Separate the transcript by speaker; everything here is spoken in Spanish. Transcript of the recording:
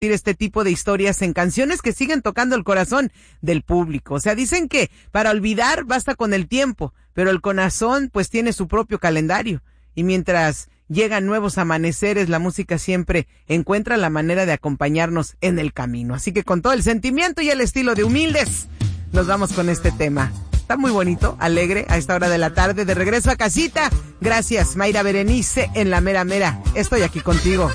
Speaker 1: este tipo de historias en canciones que siguen tocando el corazón del público. O sea, dicen que para olvidar basta con el tiempo, pero el corazón pues tiene su propio calendario. Y mientras llegan nuevos amaneceres, la música siempre encuentra la manera de acompañarnos en el camino. Así que con todo el sentimiento y el estilo de Humildes, nos vamos con este tema. Está muy bonito, alegre, a esta hora de la tarde, de regreso a casita. Gracias, Mayra Berenice, en la mera mera. Estoy aquí contigo.